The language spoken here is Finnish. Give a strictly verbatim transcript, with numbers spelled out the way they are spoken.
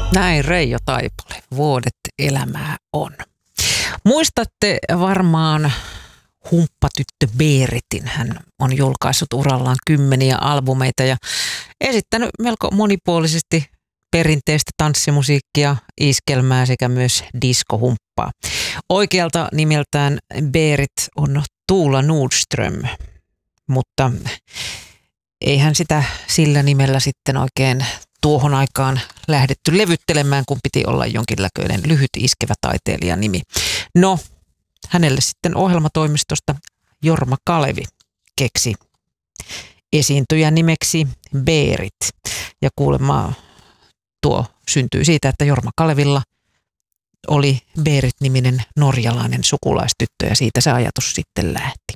Näin Reijo Taipale, Vuodet elämää on. Muistatte varmaan humppatyttö Beeritin. Hän on julkaissut urallaan kymmeniä albumeita ja esittänyt melko monipuolisesti perinteistä tanssimusiikkia, iskelmää sekä myös diskohumppaa. Oikealta nimeltään Beerit on Tuula Nordström, mutta eihän sitä sillä nimellä sitten oikein tuohon aikaan lähdetty levyttelemään, kun piti olla jonkinlainen lyhyt iskevä taiteilijan nimi. No, hänelle sitten ohjelmatoimistosta Jorma Kalevi keksi esiintyjän nimeksi Beerit. Ja kuulemma tuo syntyy siitä, että Jorma Kalevilla oli Beerit-niminen norjalainen sukulaistyttö ja siitä se ajatus sitten lähti.